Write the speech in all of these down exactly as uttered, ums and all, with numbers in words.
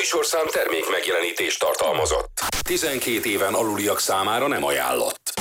műsorszám termék megjelenítést tartalmazott. tizenkét éven aluliak számára nem ajánlott.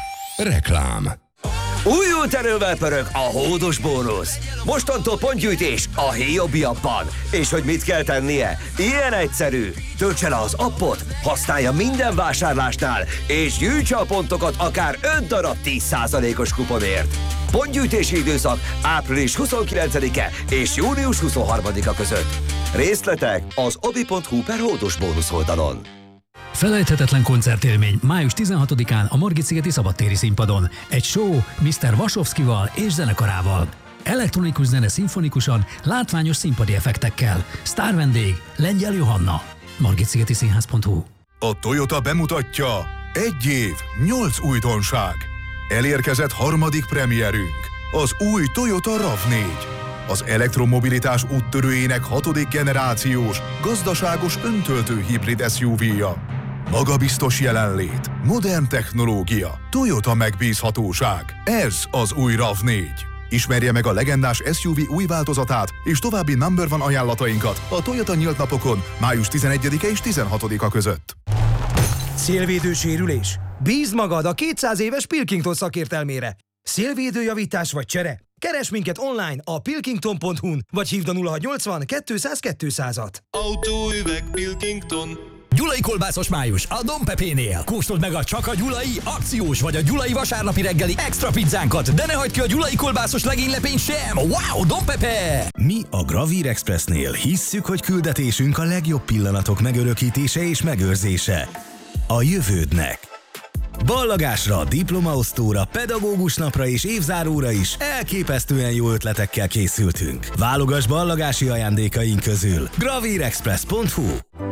Reklám. Újult erővel pörög a hódos bónusz. Mostantól pontgyűjtés a Hiobi appban. És hogy mit kell tennie? Ilyen egyszerű. Töltse le az appot, használja minden vásárlásnál, és gyűjtse a pontokat akár öt darab tíz százalékos kuponért. Pontgyűjtési időszak április huszonkilencedike és június huszonharmadika között. Részletek az obi pont hu per hódos bónusz oldalon. Felejthetetlen koncertélmény május tizenhatodikán a Margit-szigeti szabadtéri színpadon. Egy show miszter Vasovszkival és zenekarával. Elektronikus zene szimfonikusan, látványos színpadi effektekkel. Sztár vendég Lengyel Johanna. margitszigeti színház pont hu. A Toyota bemutatja: egy év, nyolc újdonság. Elérkezett harmadik premierünk, az új Toyota rav négy. Az elektromobilitás úttörőjének hatodik generációs, gazdaságos öntöltő hibrid es u vé-ja. Magabiztos jelenlét, modern technológia, Toyota megbízhatóság. Ez az új rav négy. Ismerje meg a legendás es u vé új változatát és további number one ajánlatainkat a Toyota nyílt napokon május tizenegyedike és tizenhatodika között. Szélvédő sérülés? Bízd magad a kétszáz éves Pilkington szakértelmére. Szélvédőjavítás vagy csere? Keresd minket online a pilkington pont hu-n, vagy hívd a nulla hatszáznyolcvan kétszáz kétszázat. Autóüveg Pilkington. Gyulai kolbászos május a Don Pepénél. Kóstold meg a csak a gyulai akciós vagy a gyulai vasárnapi reggeli extra pizzánkat, de ne hagyd ki a gyulai kolbászos legénylepényt sem. Wow, Don Pepe! Mi a Gravír Expressnél hisszük, hogy küldetésünk a legjobb pillanatok megörökítése és megőrzése a jövődnek. Ballagásra, diplomaosztóra, pedagógus napra és évzáróra is elképesztően jó ötletekkel készültünk. Válogass ballagási ajándékaink közül. gravirexpress pont hu.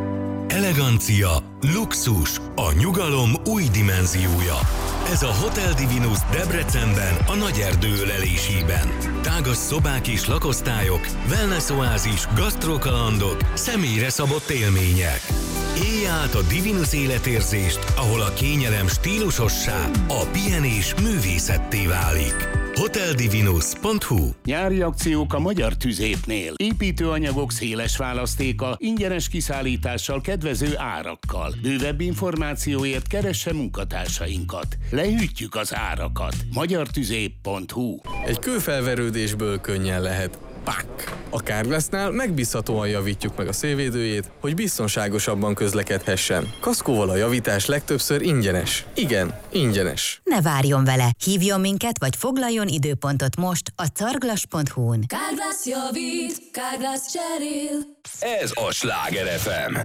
Elegancia, luxus, a nyugalom új dimenziója. Ez a Hotel Divinus Debrecenben, a Nagyerdő ölelésében. Tágas szobák és lakosztályok, wellness oázis, gasztrokalandok, személyre szabott élmények. Élj át a Divinus életérzést, ahol a kényelem stílusossá, a pihenés művészetté válik. hotel divinus pont hu. Nyári akciók a Magyar Tüzépnél. Építőanyagok széles választéka, ingyenes kiszállítással, kedvező árakkal. Bővebb információért keresse munkatársainkat. Lehűtjük az árakat. magyartüzép pont hu. Egy kőfelverődésből könnyen lehet. Pak! A Carglassnál megbízhatóan javítjuk meg a szélvédőjét, hogy biztonságosabban közlekedhessen. Kaszkóval a javítás legtöbbször ingyenes. Igen, ingyenes. Ne várjon vele! Hívjon minket, vagy foglaljon időpontot most a carglass pont hu-n. Carglass javít, Carglass cserél. Ez a Sláger ef em.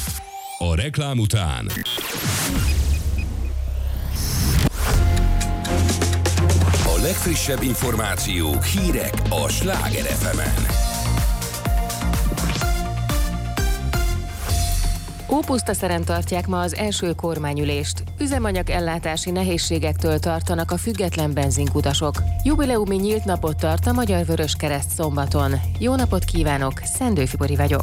A reklám után a legfrissebb információk, hírek a Sláger ef emen. Ópusztaszeren tartják ma az első kormányülést. Üzemanyag ellátási nehézségektől tartanak a független benzinkutasok. Jubileumi nyílt napot tart a Magyar Vöröskereszt szombaton. Jó napot kívánok, Szendő Fibori vagyok.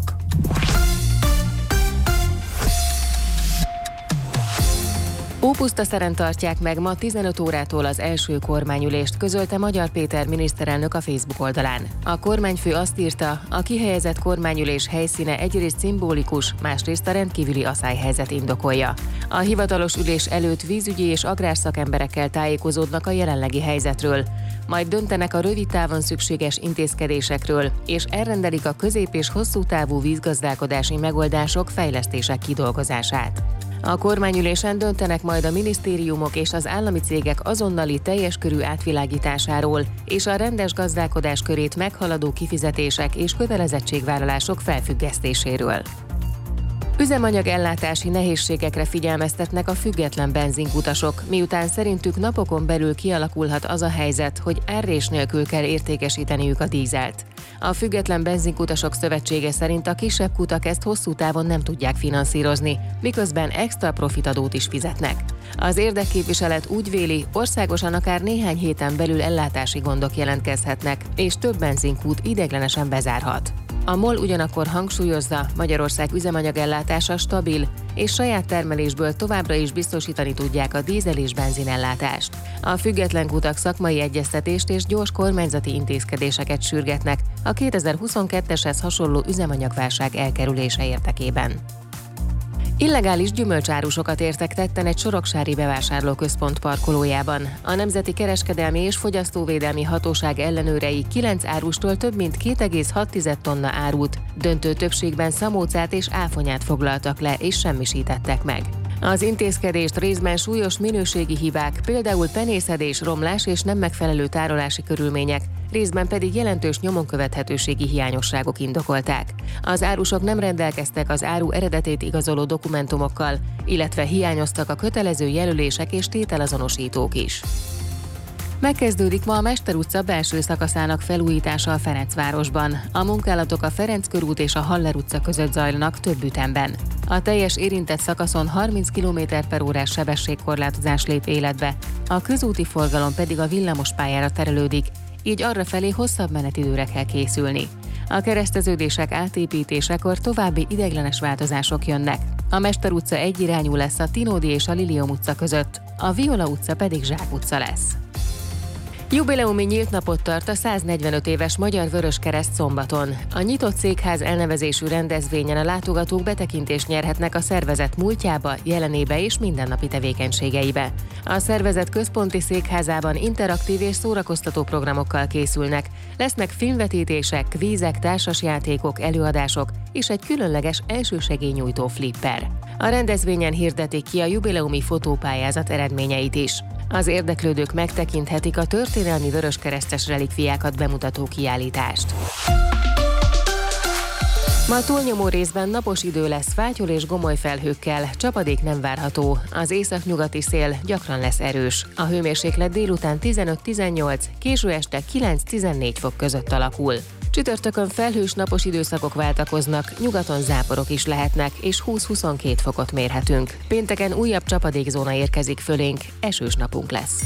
Ópusztaszeren tartják meg ma tizenöt órától az első kormányülést, közölte Magyar Péter miniszterelnök a Facebook oldalán. A kormányfő azt írta, a kihelyezett kormányülés helyszíne egyrészt szimbolikus, másrészt a rendkívüli aszályhelyzet indokolja. A hivatalos ülés előtt vízügyi és agrárszakemberekkel tájékozódnak a jelenlegi helyzetről, majd döntenek a rövid távon szükséges intézkedésekről, és elrendelik a közép- és hosszú távú vízgazdálkodási megoldások fejlesztések kidolgozását. A kormányülésen döntenek majd a minisztériumok és az állami cégek azonnali teljes körű átvilágításáról és a rendes gazdálkodás körét meghaladó kifizetések és kötelezettségvállalások felfüggesztéséről. Üzemanyag ellátási nehézségekre figyelmeztetnek a független benzinkutasok, miután szerintük napokon belül kialakulhat az a helyzet, hogy árrés nélkül kell értékesíteniük a dízelt. A Független Benzinkutasok Szövetsége szerint a kisebb kutak ezt hosszú távon nem tudják finanszírozni, miközben extra profitadót is fizetnek. Az érdekképviselet úgy véli, országosan akár néhány héten belül ellátási gondok jelentkezhetnek, és több benzinkút ideiglenesen bezárhat. A MOL ugyanakkor hangsúlyozza, Magyarország üzemanyagellátása stabil, és saját termelésből továbbra is biztosítani tudják a dízel és benzinellátást. A független kutak szakmai egyeztetést és gyors kormányzati intézkedéseket sürgetnek a kétezer-huszonketteshez hasonló üzemanyagválság elkerülése érdekében. Illegális gyümölcsárusokat értek tetten egy soroksári bevásárlóközpont parkolójában. A Nemzeti Kereskedelmi és Fogyasztóvédelmi Hatóság ellenőrei kilenc árustól több mint két egész hat tonna árut, döntő többségben szamócát és áfonyát foglaltak le és semmisítettek meg. Az intézkedést részben súlyos minőségi hibák, például penészedés, romlás és nem megfelelő tárolási körülmények, részben pedig jelentős nyomonkövethetőségi hiányosságok indokolták. Az árusok nem rendelkeztek az áru eredetét igazoló dokumentumokkal, illetve hiányoztak a kötelező jelölések és tételazonosítók is. Megkezdődik ma a Mester utca belső szakaszának felújítása a Ferencvárosban. A munkálatok a Ferenc körút és a Haller utca között zajlanak több ütemben. A teljes érintett szakaszon harminc kilométer per órás sebességkorlátozás lép életbe, a közúti forgalom pedig a villamospályára terelődik, így arrafelé hosszabb menetidőre kell készülni. A kereszteződések átépítésekor további ideiglenes változások jönnek. A Mester utca egyirányú lesz a Tinódi és a Lilium utca között, a Viola utca pedig Zsák utca lesz. Jubileumi nyílt napot tart a száznegyvenöt éves Magyar Vöröskereszt szombaton. A nyitott székház elnevezésű rendezvényen a látogatók betekintést nyerhetnek a szervezet múltjába, jelenébe és mindennapi tevékenységeibe. A szervezet központi székházában interaktív és szórakoztató programokkal készülnek. Lesznek filmvetítések, kvízek, társasjátékok, előadások és egy különleges elsősegélynyújtó flipper. A rendezvényen hirdetik ki a jubileumi fotópályázat eredményeit is. Az érdeklődők megtekinthetik a történelmi vöröskeresztes relikviákat bemutató kiállítást. Ma túlnyomó részben napos idő lesz fátyol és gomoly felhőkkel, csapadék nem várható. Az északnyugati szél gyakran lesz erős. A hőmérséklet délután tizenöt-tizennyolc, késő este kilenc-tizennégy fok között alakul. Csütörtökön felhős napos időszakok váltakoznak, nyugaton záporok is lehetnek, és húsz-huszonkettő fokot mérhetünk. Pénteken újabb csapadékzóna érkezik fölénk, esős napunk lesz.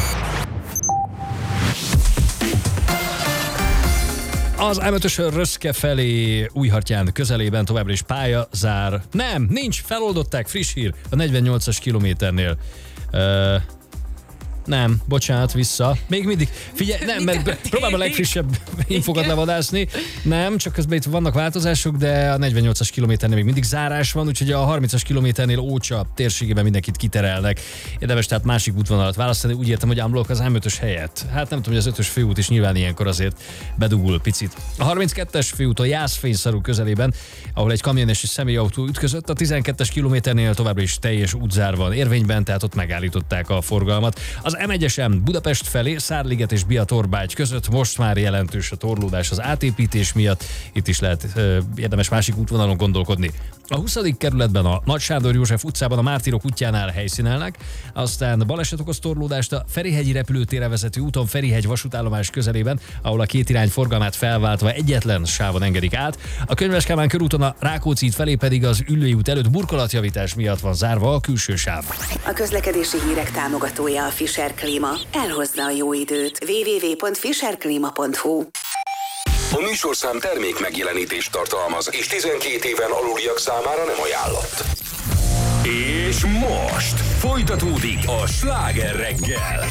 Az em ötös Röszke felé Újhartyán közelében továbbra is pálya zár. Nem, nincs, feloldották, friss hír a negyvennyolcas kilométernél. Uh, Nem, bocsánat, vissza. Még mindig. Figyelj, nem, mert próbálom a legfrissebb infokat levadászni. Nem, csak közben itt vannak változások, de a negyvennyolcas kilométernél még mindig zárás van, úgyhogy a harmincas kilométernél Ócsa térségében mindenkit kiterelnek. Érdemes tehát másik útvonalat választani. Úgy értem, hogy unblock az em ötös helyett. Hát nem tudom, hogy az ötös főút is nyilván ilyenkor azért bedugul picit. A harminckettes főút a Jászfényszarú közelében, ahol egy kamion és egy személyautó ütközött, a tizenkettes kilométernél továbbra is teljes útzár van érvényben, tehát ott megállították a forgalmat. Az em egyesen Budapest felé, Szárliget és Biatorbágy között most már jelentős a torlódás az átépítés miatt. Itt is lehet ö, érdemes másik útvonalon gondolkodni. A huszadik kerületben a Nagy Sándor József utcában a Mártírok útjánál helyszínelnek, aztán baleset okoz torlódást a Ferihegyi repülőtérre vezető úton Ferihegy vasútállomás közelében, ahol a két irány forgalmát felváltva egyetlen sávon engedik át. A Könyves Kálmán körúton a Rákóczi út felé pedig az Üllői út előtt burkolatjavítás miatt van zárva a külső sáv. A közlekedési hírek támogatója a Fischer Klíma. Elhozza a jó időt. double-u double-u double-u pont fischer klima pont hu. A műsorszám termék megjelenítést tartalmaz, és tizenkét éven aluliak számára nem ajánlott. És most folytatódik a Sláger reggel.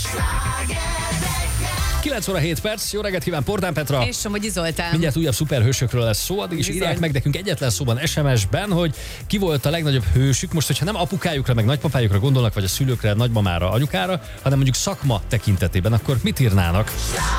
kilenc óra hét perc, jó reggelt kíván, Portán Petra. És Somogyi Zoltán. Mindjárt újabb szuperhősökről lesz szó, addig is írják meg nekünk egyetlen szóban es em es-ben, hogy ki volt a legnagyobb hősük. Most, hogyha nem apukájukra, meg nagypapájukra gondolnak, vagy a szülőkre, nagymamára, anyukára, hanem mondjuk szakma tekintetében, akkor mit írnának?